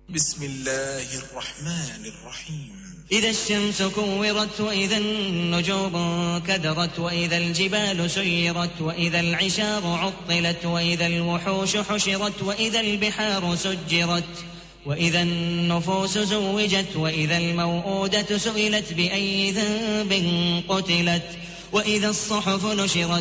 بسم الله الرحمن الرحيم. إذا الشمس كورت وإذا النجوم كدرت وإذا الجبال سيرت وإذا العشار عطلت وإذا الوحوش حشرت وإذا البحار سجرت وإذا النفوس زوجت وإذا الموءودة سئلت بأي ذنب قتلت وإذا الصحف نشرت